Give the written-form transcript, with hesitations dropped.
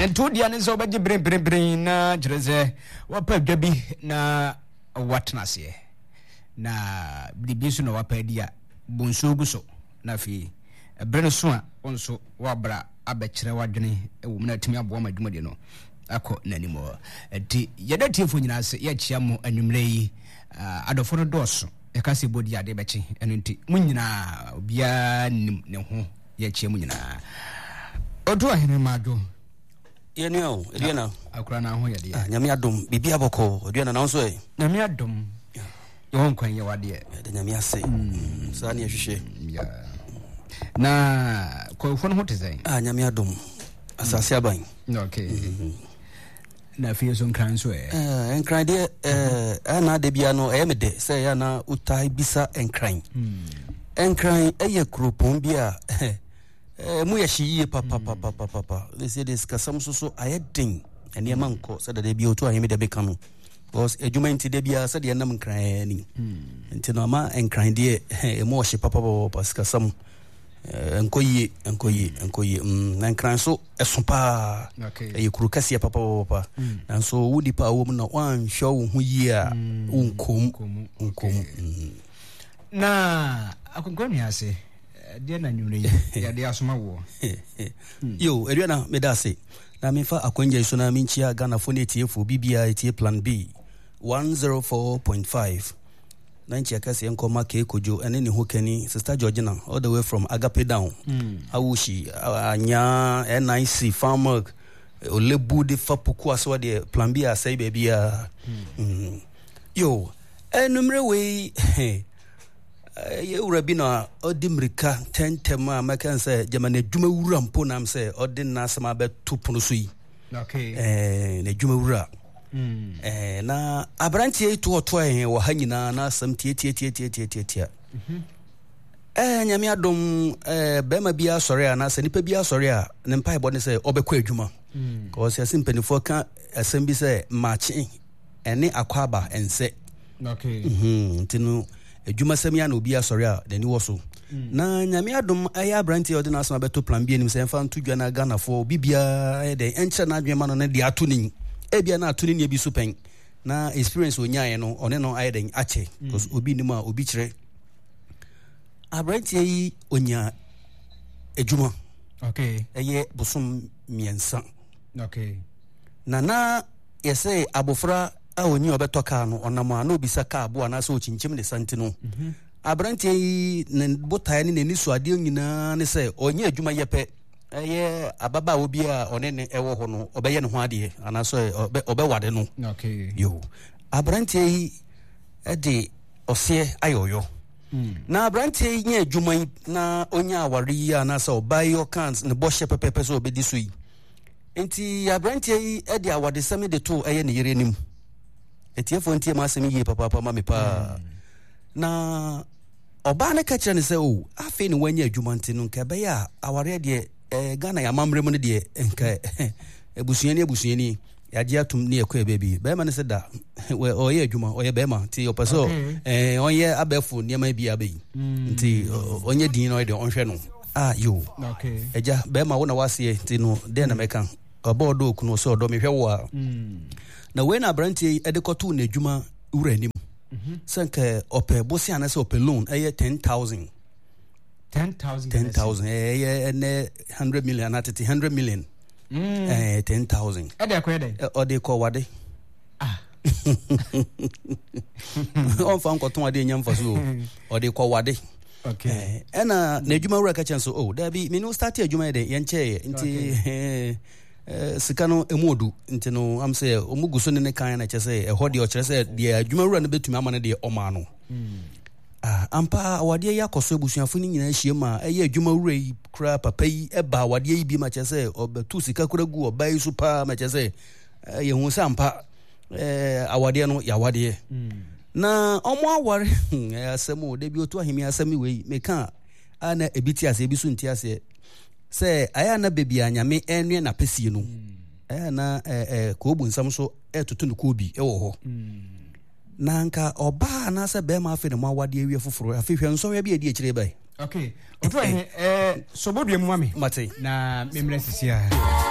Nto dia ne so baje brin na jereze wapa dwabi na watnase na bibisu na wapa dia bonso guso na fi breno so a onso wabra abekire wadwene ewo na timi abo ma dwumade no akọ nanimo enti yeda tiefo nyina se ya chia mo anwumre yi adofo no doso e ka se bodi ade bechi eno enti munyina bia nim ne ho ya chia munyina odo ahene mado yenio ediana akura na ho yede ya nyame adom bibia boko ediana na nso e nyame adom yo nkwan ye wade de nyame ase sa ne ahwehwe ya na ko fon ho tezai nyame adom asase aban okay na fi so nkran so enkran de ana de bia no mede say ya na utai bisa enkran enkran eye kropon bia mu ya hyiye papa they say this kasam so ayedin ene manko say da bia otu ahemi de beka no because ejumenti de bia say de nam nkran ni nti no ma enkran de emo hye papa kasam enkoyi na nkran so esopa kuru kase papa na so wudi pa wo na wan hwo hu yi a unkom na akongoni ase de na nyure ya de asoma wo yo eriana medase na me fa akonje so na minchia Ghana fo ne tiefo bibia etie plan B 104.5 nanchi akase enkoma ke kojo ene ne hokani sister Georgina all the way from Agape down awushi anya NIC farmer olebu de fapoku aso de plan B asai bebia yo enumre we ye urabi na odimrika tentema makan say jamane djuma wura mpo nam say odin na sama be tupono so yi na djuma wura na abrantie to wo hanyina na asam tie nyame adom bema bia sori a na se nipa bia sori a ne mpa ebo ne say obekọ adwuma cause ya simpanifo ka asam bi say machi ene akwaba ense ntinu adwuma samia na obi asori a dani wo so na nyame adom aya branti odi na asama beto plan bi enim se mfa ntu dwa na Ghana fo bibia de enche na adwema no ne de atuni ebia na atuni ne bi so pen na experience onyaye no one no aye den ache because obi nim a obi kire abranti yi onya adwuma eye bosom miensa na yese abofra a onyi obetoka no onama na obisa ka abo na so chinchim ne santi no abranti yi ne botae ne ni so ade nyina ne se onye adwuma yepe eye ababa obi a onene ewo ho no obeye ne ho ade ana so obewade no yo abranti yi ede ose ayoyo na abranti yi nye adwuma na onya awari ya na so obayo cans ne boshe pepepe so obedi so yi enti abranti yi ede awade same de to eye ne yere nim etiefo ntie ma asemi ye papa ma me pa na oba ne ka kire ne se o afi ne wanya adwuma ntino nka be ya aware de Ghana ya mamrem ne de nka ebusuani ya je atum ne ekwa bebi be ma ne se da oye adwuma oye be ma ti opeso onye abefu ne ma bi abai nti onye din no de onhwe no yo eja be ma wo na wase ti no de na meka obodo okuno so do me hwe wo a na we na branti edekoto na adwuma wura nim sanka ope bosi anase ope loan 10,000 ne 100 million at 100 million 10,000 ode ko wade on fa nkoton ade nyam faso ode ko wade ena na adwuma wura ka chanso da bi me no start adwuma de yenche nti sikano emodu ntino am say omuguso ne kan na chese ehode o chese de adwuma wura no betumi ama ne de oma no ampa awade ya koso ebusuafo ni nyina hie ma eye adwuma wura yi kra papa yi eba awade yi bi ma chese obetu sika kura gu obai so pa ma chese ye hu sampa awade no ya wade na omo aware asemo de bi otu ahimi asemi we meka ana ebiti ase ebi so nti ase say aya na baby anyame enwe na pesie no aya na ko obu nsam so etutu no ko bi ewo ho na nka oba na se be ma afi ne ma wade awie foforo afihwe nso ya bi edi ekire bai oto so bodu emu mame mate na memre sisia